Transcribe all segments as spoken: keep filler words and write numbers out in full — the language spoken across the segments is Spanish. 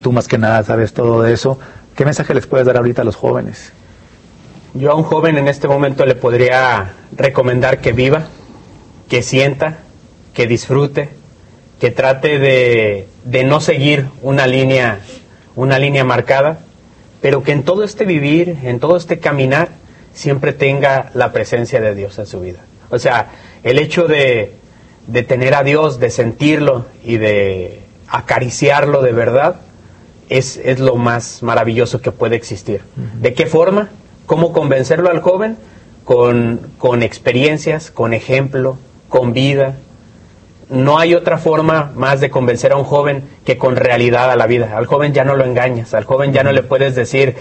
Tú más que nada sabes todo de eso. ¿Qué mensaje les puedes dar ahorita a los jóvenes? Yo a un joven en este momento le podría recomendar que viva, que sienta, que disfrute, que trate de, de no seguir una línea, una línea marcada, pero que en todo este vivir, en todo este caminar, siempre tenga la presencia de Dios en su vida. O sea, el hecho de, de tener a Dios, de sentirlo y de acariciarlo de verdad, es, es lo más maravilloso que puede existir. Uh-huh. ¿De qué forma? ¿Cómo convencerlo al joven? Con, con experiencias, con ejemplo, con vida. No hay otra forma más de convencer a un joven que con realidad a la vida. Al joven ya no lo engañas, al joven ya no le puedes decir,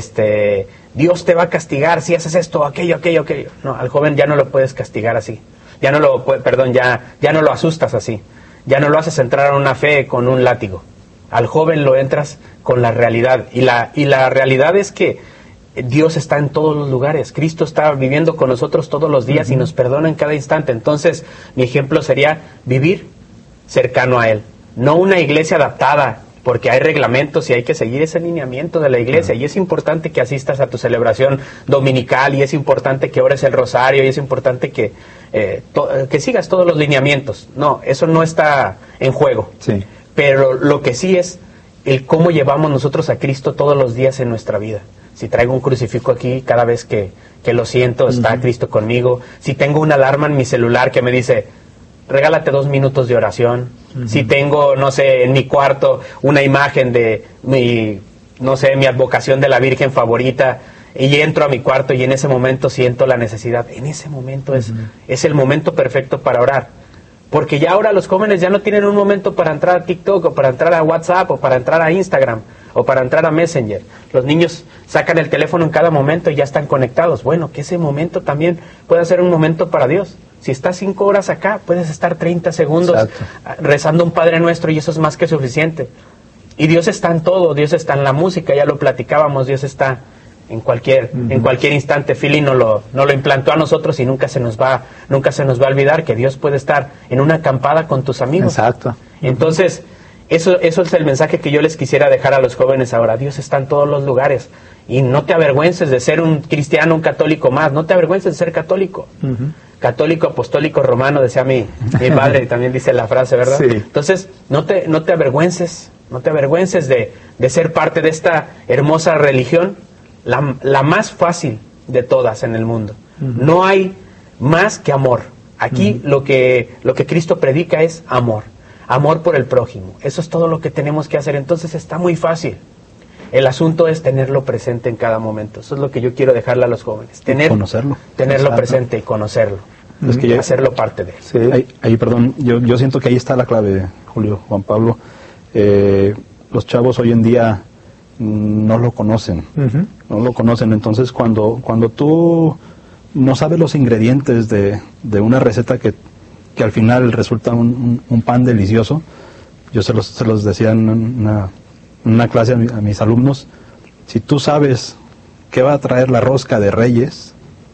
este, Dios te va a castigar si haces esto, aquello, aquello, aquello. No, al joven ya no lo puedes castigar así. Ya no lo, perdón, ya, ya no lo asustas así. Ya no lo haces entrar a una fe con un látigo. Al joven lo entras con la realidad. Y la, y la realidad es que Dios está en todos los lugares. Cristo está viviendo con nosotros todos los días, uh-huh, y nos perdona en cada instante. Entonces, mi ejemplo sería vivir cercano a Él. No una iglesia adaptada, porque hay reglamentos y hay que seguir ese lineamiento de la iglesia. Uh-huh. Y es importante que asistas a tu celebración dominical, y es importante que ores el rosario, y es importante que, eh, to- que sigas todos los lineamientos. No, eso no está en juego. Sí. Pero lo que sí es el cómo llevamos nosotros a Cristo todos los días en nuestra vida. Si traigo un crucifijo aquí, cada vez que, que lo siento, está uh-huh, Cristo conmigo. Si tengo una alarma en mi celular que me dice, regálate dos minutos de oración. Uh-huh. Si tengo, no sé, en mi cuarto una imagen de mi, no sé, mi advocación de la Virgen favorita, y entro a mi cuarto y en ese momento siento la necesidad. En ese momento uh-huh, es, es el momento perfecto para orar. Porque ya ahora los jóvenes ya no tienen un momento para entrar a TikTok, o para entrar a WhatsApp, o para entrar a Instagram, o para entrar a Messenger. Los niños sacan el teléfono en cada momento y ya están conectados. Bueno, que ese momento también pueda ser un momento para Dios. Si estás cinco horas acá, puedes estar treinta segundos Exacto. rezando un Padre Nuestro, y eso es más que suficiente. Y Dios está en todo, Dios está en la música, ya lo platicábamos, Dios está en cualquier, uh-huh, en cualquier instante. Philly nos lo, nos lo implantó a nosotros, y nunca se nos va, nunca se nos va a olvidar que Dios puede estar en una acampada con tus amigos. Exacto. Entonces, eso, eso es el mensaje que yo les quisiera dejar a los jóvenes ahora. Dios está en todos los lugares, y no te avergüences de ser un cristiano, un católico más. No te avergüences de ser católico. Uh-huh. Católico, apostólico, romano, decía mi, mi padre, y también dice la frase, ¿verdad? Sí. Entonces, no te, no te avergüences, no te avergüences de, de ser parte de esta hermosa religión, la, la más fácil de todas en el mundo. Uh-huh. No hay más que amor. Aquí uh-huh, lo que, lo que Cristo predica es amor. Amor por el prójimo. Eso es todo lo que tenemos que hacer. Entonces está muy fácil. El asunto es tenerlo presente en cada momento. Eso es lo que yo quiero dejarle a los jóvenes. Tener, conocerlo. Tenerlo Exacto. presente y conocerlo. Es que ya, hacerlo parte de él. Sí. Ahí, ahí, perdón, yo, yo siento que ahí está la clave, Julio, Juan Pablo. Eh, los chavos hoy en día no lo conocen. Uh-huh. No lo conocen. Entonces, cuando, cuando tú no sabes los ingredientes de, de una receta que que al final resulta un, un, un pan delicioso. Yo se los, se los decía en una, en una clase a, mi, a mis alumnos, si tú sabes qué va a traer la rosca de Reyes,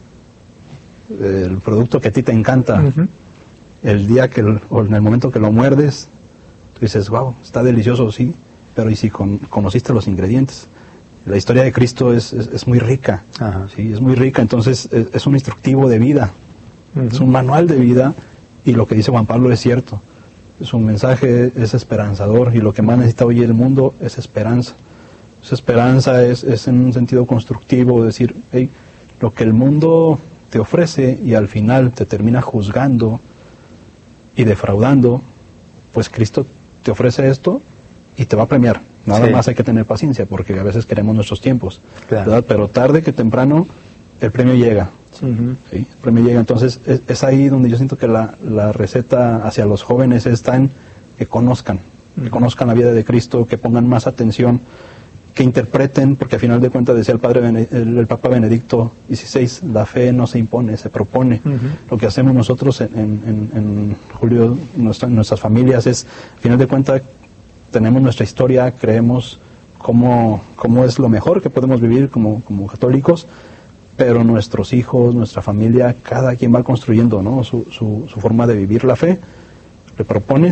el producto que a ti te encanta, uh-huh, el día que, o en el momento que lo muerdes, tú dices, wow, está delicioso, sí, pero ¿y si con, conociste los ingredientes? La historia de Cristo es, es, es muy rica, uh-huh, sí, es muy rica, entonces es, es un instructivo de vida, uh-huh, es un manual de vida. Y lo que dice Juan Pablo es cierto. Su mensaje es esperanzador, y lo que más necesita hoy el mundo es esperanza. Esa esperanza es, es en un sentido constructivo, decir, hey, lo que el mundo te ofrece y al final te termina juzgando y defraudando, pues Cristo te ofrece esto y te va a premiar. Nada sí. más hay que tener paciencia, porque a veces queremos nuestros tiempos, claro. ¿verdad? Pero tarde que temprano el premio llega. Uh-huh. ¿sí? El premio llega. Entonces es, es ahí donde yo siento que la, la receta hacia los jóvenes está en que conozcan, uh-huh, que conozcan la vida de Cristo, que pongan más atención, que interpreten, porque al final de cuentas decía el padre Bene, el, el Papa Benedicto dieciséis, la fe no se impone, se propone. Uh-huh. Lo que hacemos nosotros en, en, en Julio, nuestra, nuestras familias es, al final de cuentas tenemos nuestra historia, creemos cómo, cómo es lo mejor que podemos vivir como, como católicos, pero nuestros hijos, nuestra familia, cada quien va construyendo, ¿no? su, su, su forma de vivir la fe. Le propones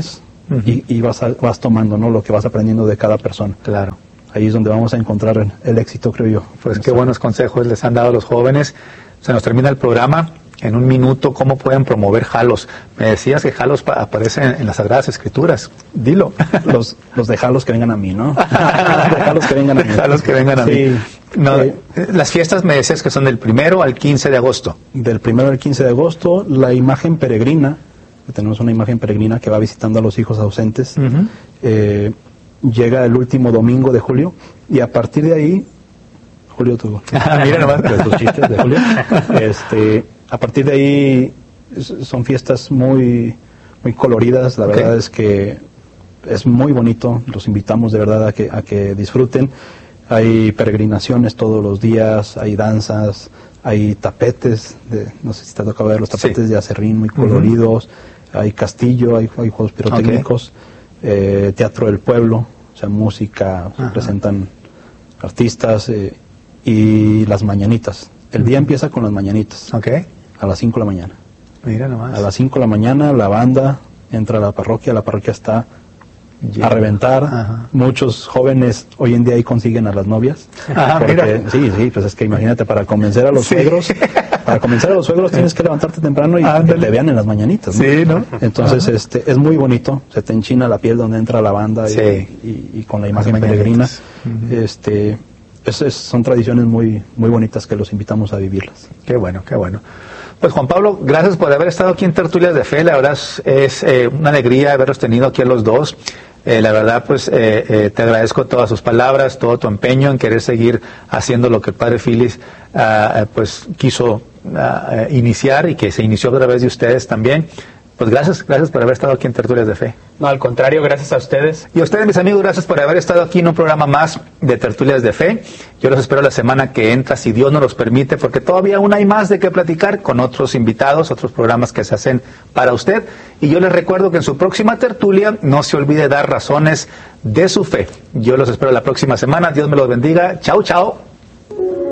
uh-huh. y, y vas, a, vas tomando, ¿no?, lo que vas aprendiendo de cada persona. Claro. Ahí es donde vamos a encontrar el, el éxito, creo yo. Pues qué buenos consejos les han dado a los jóvenes. Se nos termina el programa. En un minuto, ¿cómo pueden promover Jalos? Me decías que Jalos pa- aparece en, en las Sagradas Escrituras. Dilo. Los, los de Jalos que vengan a mí, ¿no? De Jalos que vengan a mí. Jalos que vengan a sí. mí. No, eh, las fiestas me decías que son del primero al quince de agosto. Del primero al quince de agosto, la imagen peregrina, que tenemos una imagen peregrina que va visitando a los hijos ausentes, uh-huh. eh, llega el último domingo de julio, y a partir de ahí, Julio tuvo. Mira nomás. De tus chistes de Julio. Este, a partir de ahí son fiestas muy, muy coloridas, la okay. verdad es que es muy bonito, los invitamos de verdad a que, a que disfruten. Hay peregrinaciones todos los días, hay danzas, hay tapetes, de, no sé si te ha tocado ver los tapetes sí. de acerrín muy coloridos, uh-huh. hay castillo, hay, hay juegos pirotécnicos, okay. eh, teatro del pueblo, o sea, música, uh-huh. se presentan artistas eh, y las mañanitas. El día empieza con las mañanitas. Okay. A las cinco de la mañana. Mira nomás. A las cinco de la mañana la banda entra a la parroquia, la parroquia está yeah. a reventar. Ajá. Muchos jóvenes hoy en día ahí consiguen a las novias. Ajá, porque, mira. Sí, sí, pues es que imagínate, para convencer a los sí. suegros, para convencer a los suegros tienes que levantarte temprano y Ándale. que te vean en las mañanitas, ¿no? Sí, ¿no? Entonces, Ajá. este, es muy bonito, se te enchina la piel donde entra la banda sí. y, y, y con la imagen peregrina. Uh-huh. Este, es, es, son tradiciones muy, muy bonitas que los invitamos a vivirlas. Qué bueno, qué bueno. Pues Juan Pablo, gracias por haber estado aquí en Tertulias de Fe. La verdad es, es eh, una alegría haberlos tenido aquí a los dos. Eh, la verdad, pues eh, eh, te agradezco todas sus palabras, todo tu empeño en querer seguir haciendo lo que el Padre Filis uh, pues quiso uh, iniciar y que se inició a través de ustedes también. Pues gracias, gracias por haber estado aquí en Tertulias de Fe. No, al contrario, gracias a ustedes. Y a ustedes, mis amigos, gracias por haber estado aquí en un programa más de Tertulias de Fe. Yo los espero la semana que entra, si Dios nos los permite, porque todavía aún hay más de qué platicar con otros invitados, otros programas que se hacen para usted. Y yo les recuerdo que en su próxima tertulia no se olvide dar razones de su fe. Yo los espero la próxima semana. Dios me los bendiga. Chao, chao.